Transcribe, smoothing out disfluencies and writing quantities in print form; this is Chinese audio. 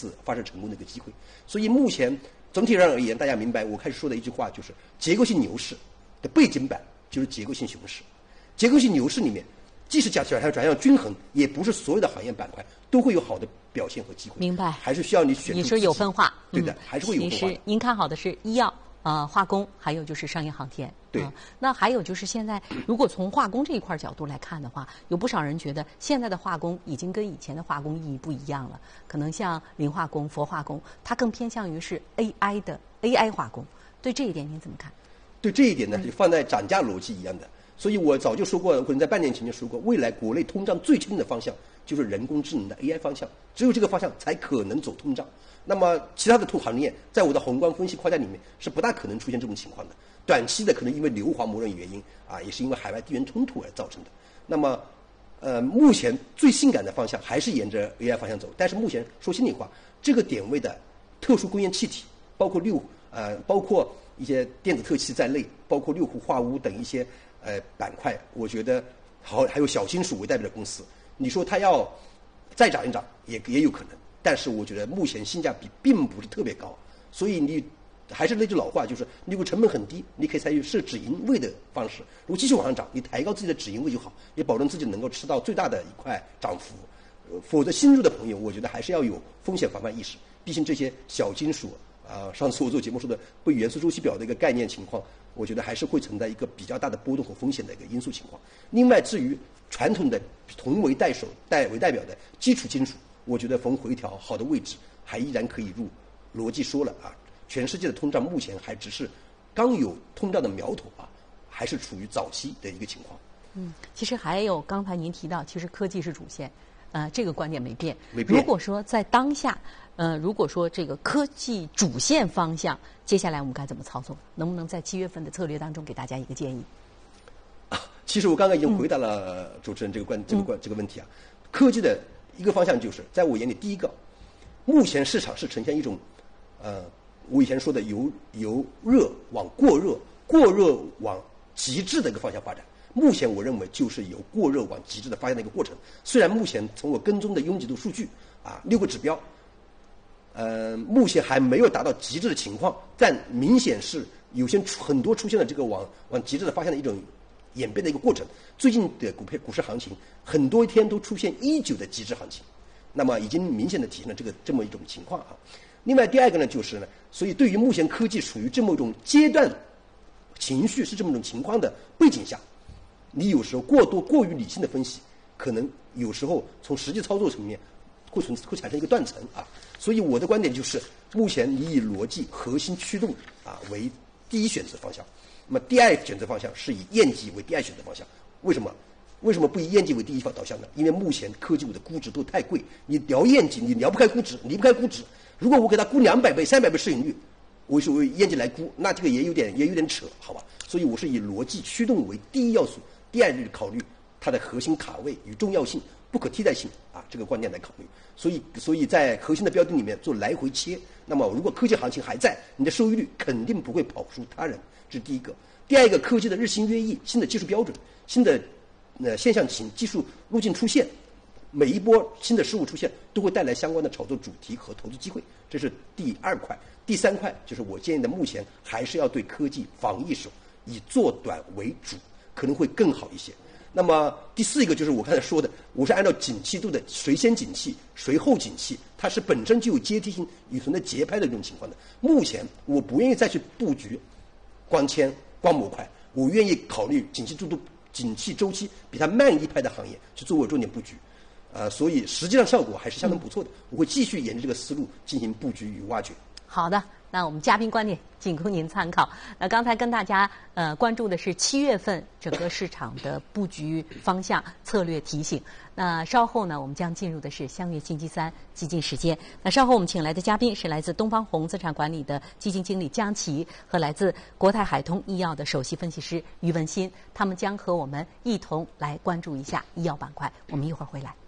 次发展成功的一个机会。所以目前总体上而言，大家明白我开始说的一句话，就是结构性牛市的背景板就是结构性熊市。结构性牛市里面，即使转向均衡，也不是所有的行业板块都会有好的表现和机会。 明白？ 还是需要你选。 你说有分化， 对的，还是会有分化。 其实您看好的是医药、化工，还有就是商业航天。 对。 那还有就是现在，如果从化工这一块角度来看的话，有不少人觉得现在的化工已经跟以前的化工意义不一样了。可能像磷化工、氟化工，它更偏向于是 AI 化工。对这一点您怎么看？ 对这一点呢，就放在涨价逻辑一样的。所以我早就说过，可能在半年前就说过，未来国内通胀最近的方向就是人工智能的 AI 方向，只有这个方向才可能走通胀。那么其他的行业，在我的宏观分析框架里面是不大可能出现这种情况的。短期的可能因为硫磺默认原因也是因为海外地缘冲突而造成的。那么目前最性感的方向还是沿着 AI 方向走，但是目前说心里话，这个点位的特殊工业气体，包括一些电子特气在内，包括六氟化钨等一些板块，我觉得还有小金属为代表的公司，你说它要再涨一涨也有可能，但是我觉得目前性价比并不是特别高，所以你还是那句老话，就是你如果成本很低，你可以采取设止盈位的方式，如果继续往上涨，你抬高自己的止盈位就好，也保证自己能够吃到最大的一块涨幅。否则新入的朋友，我觉得还是要有风险防范意识，毕竟这些小金属上次我做节目说的不元素周期表的一个概念情况，我觉得还是会存在一个比较大的波动和风险的一个因素情况。另外，至于传统的铜为代表的基础金属，我觉得逢回调好的位置还依然可以入。逻辑说了全世界的通胀目前还只是刚有通胀的苗头还是处于早期的一个情况。 其实还有刚才您提到，其实科技是主线，这个观点没变。 没变。 如果说在当下，如果说这个科技主线方向，接下来我们该怎么操作？能不能在7月份的策略当中给大家一个建议？ 其实我刚刚已经回答了主持人这个问题科技的一个方向就是在我眼里，第一个，目前市场是呈现一种我以前说的由热往过热往极致的一个方向发展。目前我认为就是由过热往极致的发展的一个过程。虽然目前从我跟踪的拥挤度数据6个指标，目前还没有达到极致的情况，但明显是有些很多出现了这个往极致的方向的一种演变的一个过程。最近的股市行情很多天都出现19的极致行情，那么已经明显的体现了这么一种情况另外第二个呢，就是呢，所以对于目前科技处于这么一种阶段情绪是这么一种情况的背景下，你有时候过于理性的分析，可能有时候从实际操作层面会产生一个断层所以我的观点就是，目前你以逻辑核心驱动为第一选择方向，那么第二选择方向是以业绩为第二选择方向。为什么不以业绩为第一导向呢？因为目前科技股的估值都太贵，你聊业绩你聊不开估值，离不开估值。如果我给它估200倍、300倍市盈率，我是为业绩来估，那这个也有点扯，好吧？所以我是以逻辑驱动为第一要素，第二就是考虑它的核心卡位与重要性、不可替代性这个观点来考虑。所以在核心的标的里面做来回切。那么如果科技行情还在，你的收益率肯定不会跑输他人，这是第一个。第二个，科技的日新月异，新的技术标准、新的现象型技术路径出现，每一波新的事物出现都会带来相关的炒作主题和投资机会，这是第二块。第三块就是我建议的，目前还是要对科技防一手，以做短为主，可能会更好一些。那么第四一个就是我刚才说的，我是按照景气度的谁先景气谁后景气，它是本身就有阶梯性与存在节拍的这种情况的。目前我不愿意再去布局光纤光模块，我愿意考虑景气周期比它慢一拍的行业去做我重点布局，所以实际上效果还是相当不错的。我会继续沿着这个思路进行布局与挖掘。 好的，那我们嘉宾观点仅供您参考。那刚才跟大家关注的是7月份整个市场的布局方向策略提醒。那稍后呢，我们将进入的是相约星期三基金时间。那稍后我们请来的嘉宾是来自东方红资产管理的基金经理江琦和来自国泰海通医药的首席分析师于文新，他们将和我们一同来关注一下医药板块。我们一会儿回来。